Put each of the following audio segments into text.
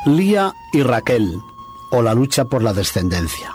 Lía y Raquel, o la lucha por la descendencia.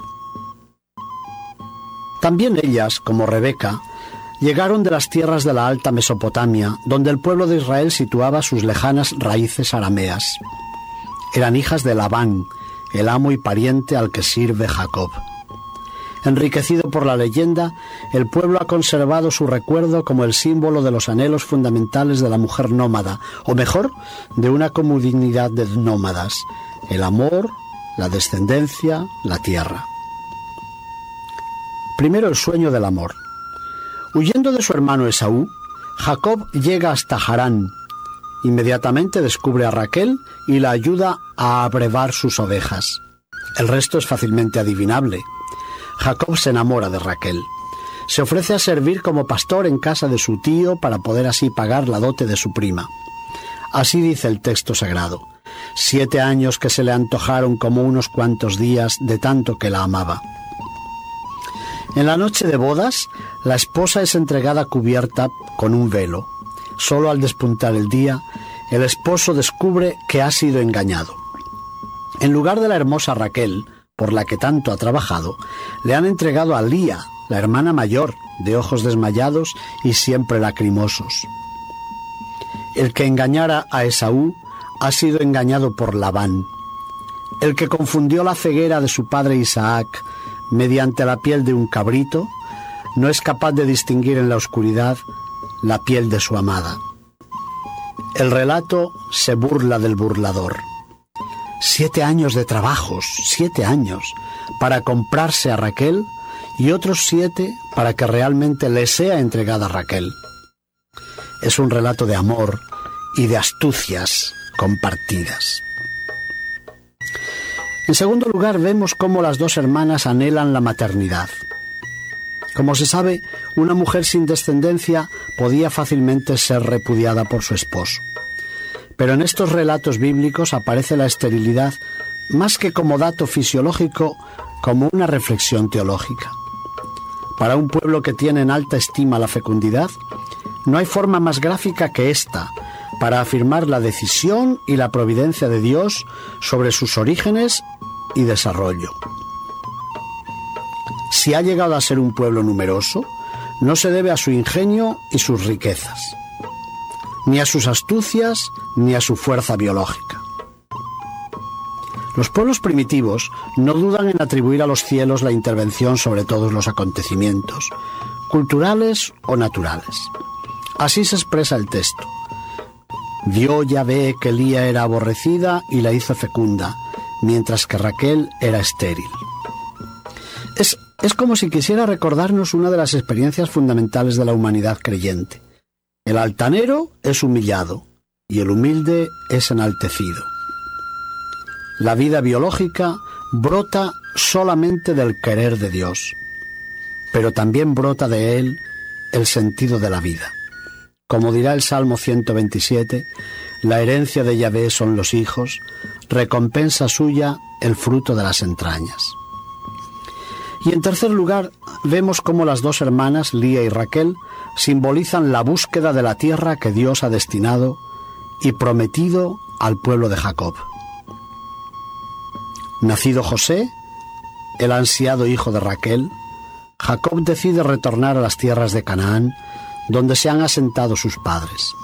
También ellas, como Rebeca, llegaron de las tierras de la alta Mesopotamia, donde el pueblo de Israel situaba sus lejanas raíces arameas. Eran hijas de Labán, el amo y pariente al que sirve Jacob. Enriquecido por la leyenda, el pueblo ha conservado su recuerdo como el símbolo de los anhelos fundamentales de la mujer nómada, o mejor, de una comunidad de nómadas: el amor, la descendencia, la tierra. Primero, el sueño del amor. Huyendo de su hermano Esaú, Jacob llega hasta Harán. Inmediatamente descubre a Raquel y la ayuda a abrevar sus ovejas. El resto es fácilmente adivinable. Jacob se enamora de Raquel. Se ofrece a servir como pastor en casa de su tío para poder así pagar la dote de su prima. Así dice el texto sagrado: 7 años que se le antojaron como unos cuantos días de tanto que la amaba. En la noche de bodas, la esposa es entregada cubierta con un velo. Solo al despuntar el día, el esposo descubre que ha sido engañado. En lugar de la hermosa Raquel, por la que tanto ha trabajado, le han entregado a Lía, la hermana mayor, de ojos desmayados y siempre lacrimosos. El que engañara a Esaú ha sido engañado por Labán. El que confundió la ceguera de su padre Isaac mediante la piel de un cabrito, no es capaz de distinguir en la oscuridad la piel de su amada. El relato se burla del burlador. 7 años de trabajos, 7 años, para comprarse a Raquel, y otros 7 para que realmente le sea entregada a Raquel. Es un relato de amor y de astucias compartidas. En segundo lugar, vemos cómo las dos hermanas anhelan la maternidad. Como se sabe, una mujer sin descendencia podía fácilmente ser repudiada por su esposo. Pero en estos relatos bíblicos aparece la esterilidad más que como dato fisiológico, como una reflexión teológica. Para un pueblo que tiene en alta estima la fecundidad, no hay forma más gráfica que esta para afirmar la decisión y la providencia de Dios sobre sus orígenes y desarrollo. Si ha llegado a ser un pueblo numeroso, no se debe a su ingenio y sus riquezas, ni a sus astucias, ni a su fuerza biológica. Los pueblos primitivos no dudan en atribuir a los cielos la intervención sobre todos los acontecimientos, culturales o naturales. Así se expresa el texto: vio Yahvé que Lía era aborrecida y la hizo fecunda, mientras que Raquel era estéril. Es como si quisiera recordarnos una de las experiencias fundamentales de la humanidad creyente. El altanero es humillado y el humilde es enaltecido. La vida biológica brota solamente del querer de Dios, pero también brota de él el sentido de la vida. Como dirá el Salmo 127, la herencia de Yahvé son los hijos, recompensa suya el fruto de las entrañas. Y en tercer lugar, vemos cómo las dos hermanas, Lía y Raquel, simbolizan la búsqueda de la tierra que Dios ha destinado y prometido al pueblo de Jacob. Nacido José, el ansiado hijo de Raquel, Jacob decide retornar a las tierras de Canaán, donde se han asentado sus padres.